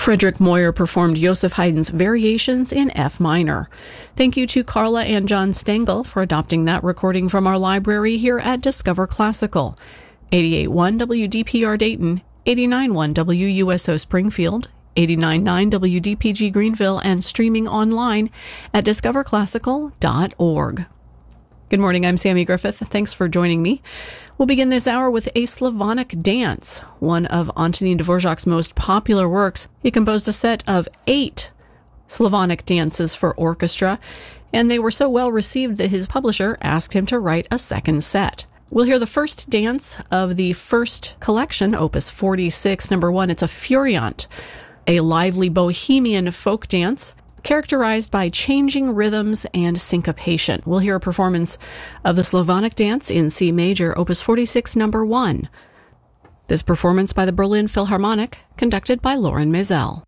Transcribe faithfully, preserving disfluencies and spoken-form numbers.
Friedrich Moyer performed Joseph Haydn's Variations in F minor. Thank you to Carla and John Stengel for adopting that recording from our library here at Discover Classical. eighty-eight point one W D P R Dayton, eighty-nine point one W U S O Springfield, eighty-nine point nine W D P G Greenville, and streaming online at discover classical dot org. Good morning, I'm Sammy Griffith. Thanks for joining me. We'll begin this hour with a Slavonic dance, one of Antonin Dvorak's most popular works. He composed a set of eight Slavonic dances for orchestra, and they were so well received that his publisher asked him to write a second set. We'll hear the first dance of the first collection, Opus forty-six, number one. It's a Furiant, a lively bohemian folk dance characterized by changing rhythms and syncopation. We'll hear a performance of the Slavonic dance in C major, Opus forty-six, number one. This performance by the Berlin Philharmonic, conducted by Loren Maisel.